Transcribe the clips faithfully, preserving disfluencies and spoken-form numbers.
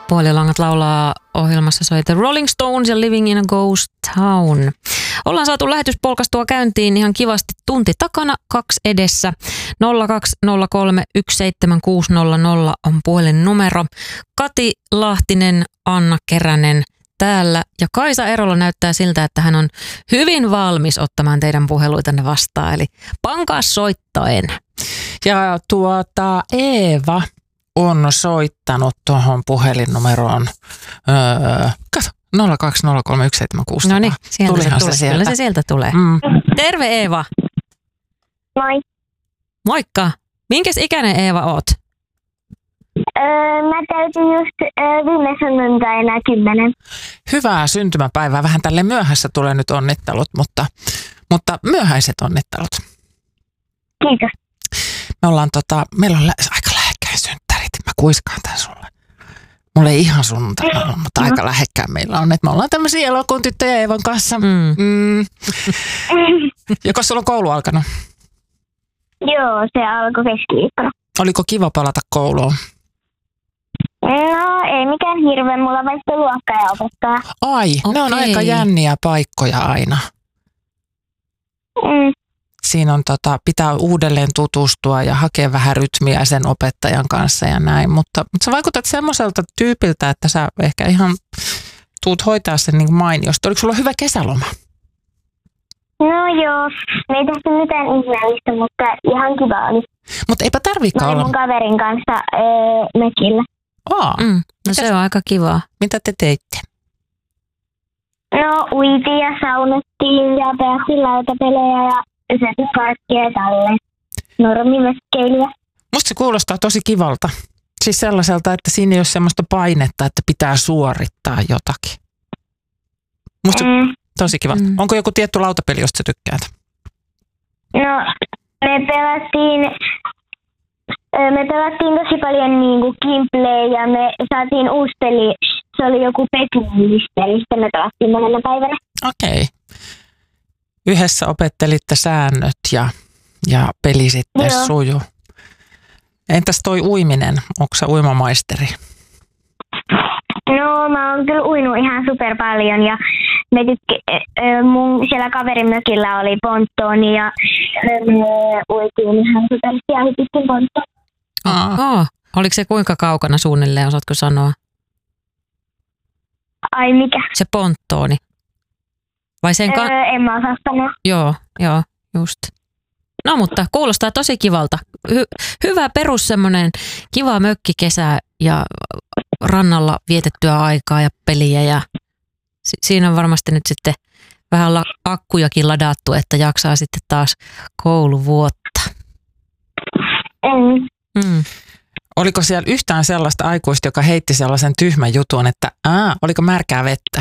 Puolilangat laulaa ohjelmassa soi The Rolling Stones ja Living in a Ghost Town. Ollaan saatu lähetys polkastua käyntiin ihan kivasti tunti takana, kaksi edessä. nolla kaksi nolla kolme yksi seitsemän kuusi nolla nolla on puhelin numero. Kati Lahtinen, Anna Keränen täällä ja Kaisa Erola näyttää siltä, että hän on hyvin valmis ottamaan teidän puheluitanne vastaan. Eli pankaa soittoen. Ja tuota Eeva on soittanut tuohon puhelinnumeroon öö, kato, nolla kaksi nolla kolme yksi seitsemän kuusi. No niin, sieltä se, se, sieltä. se sieltä tulee. Mm. Terve Eeva. Moi. Moikka. Minkäs ikäinen Eeva oot? Öö, mä täytin just öö, viime sunnuntaina kymmenen. Hyvää syntymäpäivää. Vähän tälle myöhässä tulee nyt onnittelut, mutta, mutta myöhäiset onnittelut. Kiitos. Me ollaan tota, meillä on lä- aika lähekkäin synttärit. Mä kuiskaan tän sulle. Mulla ei ihan sunnuntaina ole, mutta aika lähekkäin meillä on. Että me ollaan tämmöisiä elokuun tyttöjä Eevan kanssa. Mm. Mm. Joko sulla on koulu alkanut? Joo, se alkoi keskiviikkona. Oliko kiva palata kouluun? No, ei mikään hirveä. Mulla vaihtoi luokka ja opettaja. Ai, okay. Ne on aika jänniä paikkoja aina. Mm. Siinä on tota, pitää uudelleen tutustua ja hakea vähän rytmiä sen opettajan kanssa ja näin, mutta, mutta sä vaikutat semmoiselta tyypiltä, että sä ehkä ihan tuut hoitaa sen niin kuin mainiosti. Oliko sulla hyvä kesäloma? No joo, me ei tehty mitään ihmeellistä, mutta ihan kiva oli. Mutta eipä tarvikaan olla. Mä olin mun kaverin kanssa ee, mökillä. Aa, mm, no se on aika kivaa. Mitä te teitte? No uitiin ja saunettiin ja päästiin lautapelejä ja syötiin karkkia ja tälleen. Normiveskeilyä. Musta se kuulostaa tosi kivalta. Siis sellaiselta, että siinä ei ole semmoista painetta, että pitää suorittaa jotakin. Musta mm. tosi kiva. Mm. Onko joku tietty lautapeli, josta sä tykkäät? No, me pelattiin, me pelattiin tosi paljon niinku Gameplay ja me saatiin uusi peli. Se oli joku Peklumisteri, sitten me pelattiin monena päivänä. Okei. Okay. Yhdessä opettelitte säännöt ja, ja peli sitten Joo. sujuu. Entäs toi uiminen? Onko sä uimamaisteri? No mä oon kyllä uinut ihan super paljon ja me tykk- mun siellä kaverin mökillä oli ponttoni ja me uitiin ihan supersti ja hypittiin ponttoon. Oh, oliko se kuinka kaukana suunnilleen, osaatko sanoa? Ai mikä? Se ponttooni. Vai sen ka- öö, en mä osaa sanoa. Joo, joo, just. No mutta kuulostaa tosi kivalta. Hy- hyvä perus semmoinen kiva mökkikesä ja rannalla vietettyä aikaa ja peliä ja si- siinä on varmasti nyt sitten vähän la- akkujakin ladattu, että jaksaa sitten taas kouluvuotta. Mm. Mm. Oliko siellä yhtään sellaista aikuista, joka heitti sellaisen tyhmän jutun, että aa, oliko märkää vettä?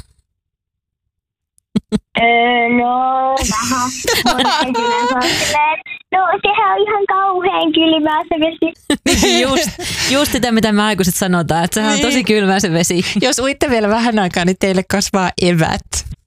Öö, no, vähän. No, sehän on ihan kauhean kylmää se vesi. just, just sitä, mitä me aikuiset sanotaan, että sehän on tosi kylmää se vesi. Jos uitte vielä vähän aikaa, niin teille kasvaa evät.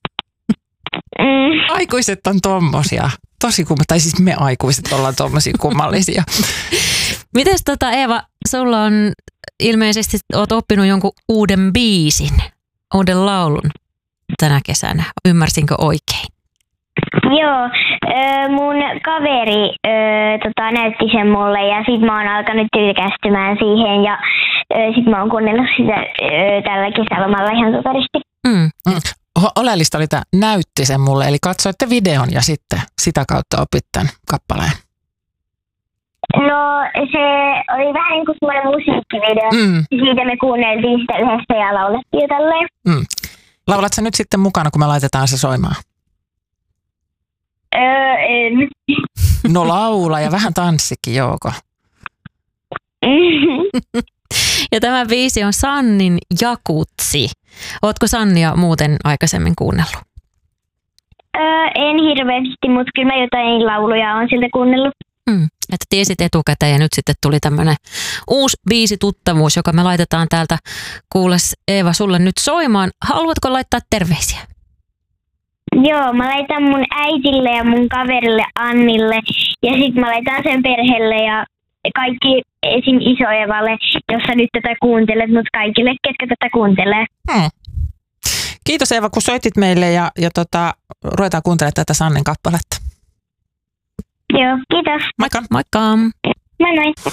Mm. Aikuiset on tommosia. Tosi kummallisia, tai siis me aikuiset ollaan tommosia kummallisia. Mites tota Eeva, sulla on ilmeisesti, oot oppinut jonkun uuden biisin, uuden laulun tänä kesänä. Ymmärsinkö oikein? Joo, öö, mun kaveri öö, tota, näytti sen mulle ja sit mä oon alkanut tyykästymään siihen ja öö, sit mä oon kuunnellut sitä öö, tällä kesälomalla ihan superisti. Mm. Mm. Oleellista oli, että näytti sen mulle, eli katsoitte videon ja sitten sitä kautta opit tämän kappaleen. No se oli vähän niin kuin semmoinen musiikkivideo. Mm. Siitä me kuunneltiin sitä yhdessä ja laulettiin jo tälleen. Mm. Laulat sä nyt sitten mukana, kun me laitetaan se soimaan? Öö, en. No laula ja vähän tanssikin, Jouko. Ja tämä biisi on Sannin Jakutsi. Ootko Sannia muuten aikaisemmin kuunnellut? Öö, en hirveästi, mutta kyllä mä jotain lauluja on siltä kuunnellut. Mm, että tiesit etukäteen ja nyt sitten tuli tämmöinen uusi biisi tuttavuus, joka me laitetaan täältä. Kuules Eeva sulle nyt soimaan. Haluatko laittaa terveisiä? Joo, mä laitan mun äitille ja mun kaverille Annille ja sit mä laitan sen perheelle ja kaikki esim. Iso Evalle, jos sä nyt tätä kuuntelet, mutta kaikille, ketkä tätä kuuntelee. Hmm. Kiitos Eeva, kun soitit meille ja, ja tota, ruvetaan kuuntelemaan tätä Sannen kappaletta. Joo, kiitos. Moikka. Moikka. Moi moi.